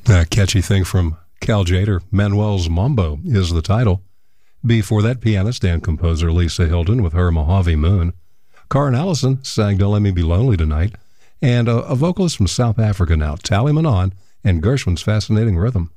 A catchy thing from Cal Tjader, Manuel's Mambo is the title. Before that, pianist and composer Lisa Hilton with her Mojave Moon. Karen Allison sang Don't Let Me Be Lonely Tonight. And a vocalist from South Africa now, Tally Manon, and Gershwin's Fascinating Rhythm.